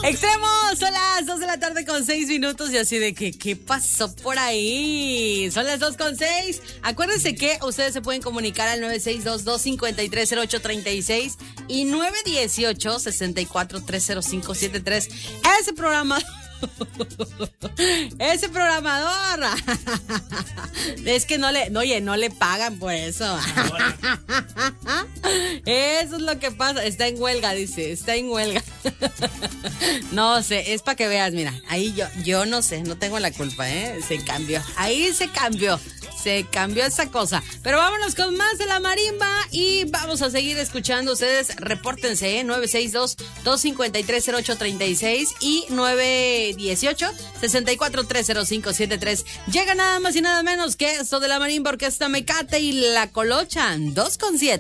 Extremos, son las 2 de la tarde con 6 minutos y así de que, ¿qué pasó por ahí? Son las 2:06. Acuérdense que ustedes se pueden comunicar al 962-253-0836 y 918-64-30573. Ese programador. Es que no le pagan por eso. Eso es lo que pasa. Está en huelga, dice. Está en huelga. No sé, es para que veas, mira. Ahí yo no sé, no tengo la culpa, ¿eh? Se cambió. Ahí se cambió esa cosa. Pero vámonos con más de la marimba y vamos a seguir escuchando. Ustedes repórtense, 962-253-0836 y 918-64-30573. Llega nada más y nada menos que esto de la marimba, Orquesta Mecate y La Colocha, 2:07.